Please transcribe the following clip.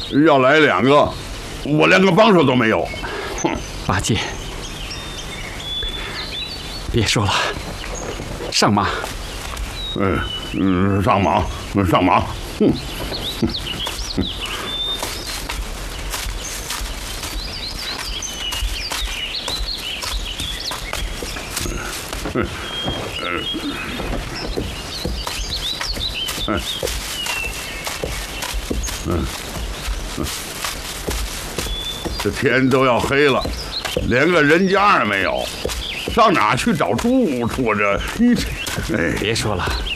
要来2个，我连个帮手都没有。哼， 八戒，别说了，上马。 上马，上马。哼。这天都要黑了，连个人家也没有，上哪去找住处？这， 别说了，